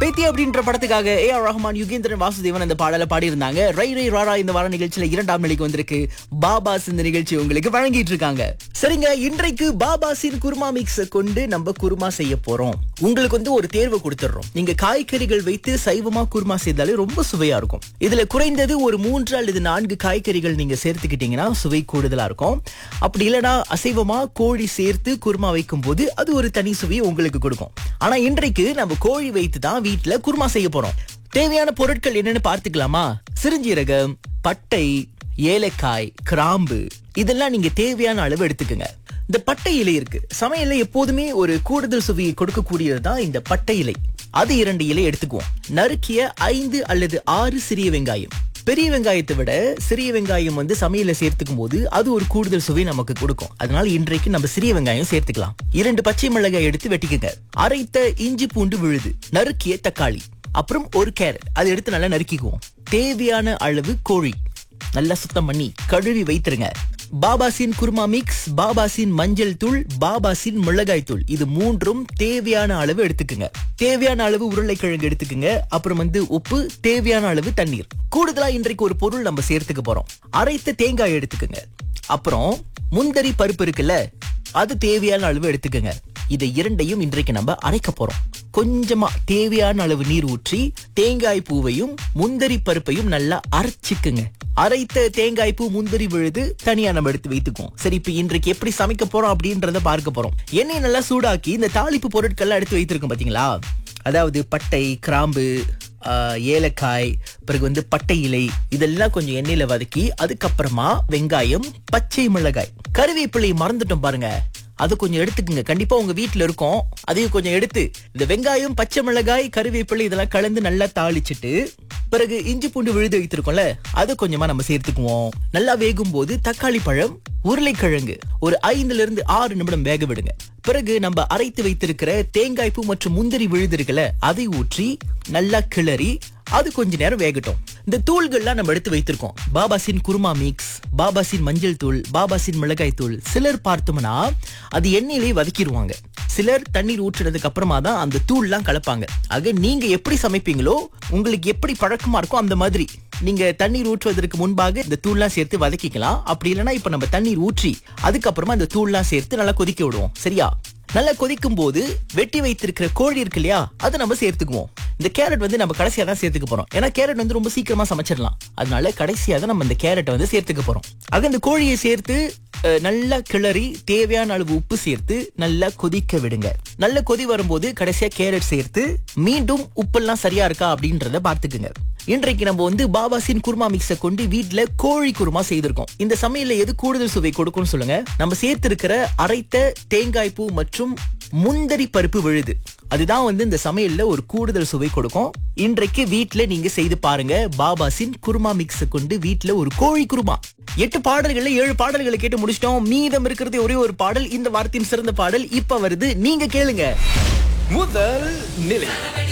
பிரீத்தி அப்படின்ற படத்துக்காக AR ரஹ்மான், யுகேந்திரன், வாசுதேவன் அந்த பாடலை பாடியிருந்தாங்க. ரை ரை ராரா இந்த வார நிகழ்ச்சியில 2ஆம் நிலைக்கு வந்திருக்கு. பாபாஸ் இந்த நிகழ்ச்சி உங்களுக்கு வழங்கிட்டு இருக்காங்க. சரிங்க, இன்றைக்கு பாபாஸின் குருமா மிக்ஸ கொண்டு நம்ம குருமா செய்ய போறோம். உங்களுக்கு வந்து ஒரு தேர்வு கொடுத்துறோம். நீங்க காய்கறிகள் வைத்து சைவமா குருமா செய்தாலே ரொம்ப சுவையா இருக்கும். இதுல குறைந்தது ஒரு 3 அல்லது 4 காய்கறிகள் நீங்க சேர்த்துக்கிட்டீங்கன்னா சுவை கூடுதலா இருக்கும். அப்படி இல்லனா அசைவமா கோழி சேர்த்து குருமா வைக்கும் போது அது ஒரு தனி சுவையை உங்களுக்கு கொடுக்கும். ஆனா இன்றைக்கு நம்ம கோழி வைத்து தான் வீட்டுல குருமா செய்ய போறோம். தேவையான பொருட்கள் என்னன்னு பார்த்துக்கலாமா? சிறுஞ்சீரகம், பட்டை, ஏலக்காய், கிராம்பு இதெல்லாம் நீங்க தேவையான அளவு எடுத்துக்கங்க. இந்த பட்டை இலை இருக்கு, சமையல்ல எப்போதுமே ஒரு கூடுதல் சுவையை கொடுக்கக்கூடியதுதான் இந்த பட்டை இலை. அது 2 இலை எடுத்துக்குவோம். நறுக்கிய 5 அல்லது 6 சிறிய வெங்காயம். பெரிய வெங்காயத்தை விட சிறிய வெங்காயம் வந்து சமையல சேர்த்துக்கும் போது அது ஒரு கூடுதல் சுவை நமக்கு கொடுக்கும். அதனால இன்றைக்கு நம்ம சிறிய வெங்காயம் சேர்த்துக்கலாம். 2 பச்சை மிளகாய் எடுத்து வெட்டிக்கங்க. அரைத்த இஞ்சி பூண்டு விழுது, நறுக்கிய தக்காளி, அப்புறம் ஒரு கேரட் அதை எடுத்து நல்லா நறுக்கிக்குவோம். தேவையான அளவு கோழி நல்லா சுத்தம் பண்ணி கழுவி வைத்திருங்க. பாபாஸின் குருமா மிக்ஸ், பாபாஸின் மஞ்சள் தூள், பாபாஸின் மிளகாய் தூள், இது 3ம் தேவையான அளவு எடுத்துக்குங்க. தேவையான அளவு உருளைக்கிழங்கு எடுத்துக்குங்க. அப்புறம் வந்து உப்பு, தேவையான அளவு தண்ணீர். கூடுதலா இன்றைக்கு ஒரு பொருள் நம்ம சேர்த்துக்க போறோம். அரைத்த தேங்காய் எடுத்துக்குங்க. அப்புறம் முந்தரி பருப்பு இருக்குல்ல, அது தேவையான அளவு எடுத்துக்குங்க. இதை 2ஐயும் இன்றைக்கு நம்ம அரைக்க போறோம். கொஞ்சமா தேவையான அளவு நீர் ஊற்றி தேங்காய் பூவையும் முந்தரி பருப்பையும் நல்லா அரைச்சிக்குங்க. அரைத்த தேங்காய் பூ, முந்தரி விழுது தனியா நம்ம எடுத்து வைத்துக்குவோம். சரி, இப்ப இன்றைக்கு எப்படி சமைக்க போறோம் அப்படின்றத பார்க்க போறோம். எண்ணெய் நல்லா சூடாக்கி இந்த தாளிப்பு பொருட்கள் எடுத்து வைத்திருக்கோம் பாத்தீங்களா? அதாவது பட்டை, கிராம்பு, ஏலக்காய், பிறகு வந்து பட்டை இலை, இதெல்லாம் கொஞ்சம் எண்ணெயில வதக்கி அதுக்கப்புறமா வெங்காயம், பச்சை மிளகாய், கருவேப்பிலை மறந்துட்டோம் பாருங்க, அது கொஞ்சம் எடுத்துக்குங்க. கண்டிப்பா உங்க வீட்டுல இருக்கும். அதையும் கொஞ்சம் எடுத்து இந்த வெங்காயம், பச்சை மிளகாய், கருவேப்பிலை இதெல்லாம் கலந்து நல்லா தாளிச்சிட்டு பிறகு இஞ்சி பூண்டு விழுது வைத்திருக்கோம்ல, அது கொஞ்சமா நம்ம சேர்த்துக்குவோம். நல்லா வேகும் போது தக்காளி பழம், உருளைக்கிழங்கு ஒரு 5 இருந்து 6 நிமிடம் வேக விடுங்க. பிறகு நம்ம அரைத்து வைத்திருக்கிற தேங்காய் பூ மற்றும் முந்திரி விழுது இருக்குல்ல, அதை ஊற்றி நல்லா கிளறி அது கொஞ்ச நேரம் வேகட்டும். இந்த தூள்கள்லாம் நம்ம எடுத்து வைத்திருக்கோம். பாபாஸின் குருமா மிக்ஸ், பாபாஸின் மஞ்சள் தூள், பாபாஸின் மிளகாய் தூள். சிலர் பார்த்தோம்னா அது எண்ணெயிலே வதக்கிடுவாங்க. சிலர் தண்ணீர் ஊற்றுறதுக்கு அப்புறமா தான் அந்த தூள்லாம் கலப்பாங்க. ஆக நீங்க எப்படி சமைப்பீங்களோ, உங்களுக்கு எப்படி பழக்கமா இருக்கோ அந்த மாதிரி நீங்க தண்ணீர் ஊற்றுவதற்கு முன்பாக இந்த தூள்லாம் சேர்த்து வதக்கிக்கலாம். அப்படி இல்லைன்னா இப்ப நம்ம தண்ணீர் ஊற்றி அதுக்கப்புறமா இந்த தூள்லாம் சேர்த்து நல்லா கொதிக்க விடுவோம். சரியா? நல்லா கொதிக்கும் போது வெட்டி வைத்திருக்கிற கோழி இருக்கு இல்லையா, அதை நம்ம சேர்த்துக்குவோம். இந்த கேரட் வந்து நம்ம கடைசியா தான் சேர்த்துக்க போறோம். ஏன்னா கேரட் வந்து ரொம்ப சீக்கிரமா சமைச்சிடலாம். அதனால கடைசியா தான் நம்ம இந்த கேரட்டை வந்து சேர்த்துக்க போறோம். ஆக இந்த கோழியை சேர்த்து நல்லா கிளறி தேவையான அளவு உப்பு சேர்த்து நல்லா கொதிக்க விடுங்க. நல்ல கொதி வரும்போது கடைசியா கேரட் சேர்த்து மீண்டும் உப்பெல்லாம் சரியா இருக்கா அப்படின்றத பார்த்துக்குங்க. இன்றைக்கு நம்ம வந்து பாபாஸின் குருமா மிக்ஸை கொண்டு வீட்டுல கோழி குருமா செய்திருக்கோம். இந்த சமையல்ல எது கூடுதல் சுவை கொடுக்கும்னு சொல்லுங்க? நம்ம சேர்த்திருக்கிற அரைத்த தேங்காய் பூ மற்றும் முந்தரி பருப்பு விழுது, அதுதான் வந்து இந்த சமையல்ல ஒரு கூடுதல் சுவை கொடுக்கும். இன்றைக்கு வீட்டுல நீங்க செய்து பாருங்க. பாபாஸின் குருமா மிக்ஸை கொண்டு வீட்டுல ஒரு கோழி குருமா. 8 பாடல்கள்ல 7 பாடல்களை கேட்டு முடிச்சிட்டோம். மீதம் இருக்கிறது ஒரே ஒரு பாடல். இந்த வாரத்தின் சிறந்த பாடல் இப்ப வருது, நீங்க கேளுங்க. முதல் நிலை.